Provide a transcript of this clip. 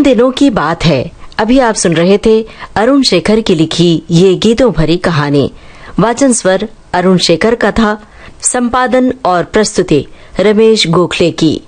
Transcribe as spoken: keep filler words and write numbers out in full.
दिनों की बात है। अभी आप सुन रहे थे अरुण शेखर की लिखी ये गीतों भरी कहानी। वाचन स्वर अरुण शेखर का था। संपादन और प्रस्तुति रमेश गोखले की।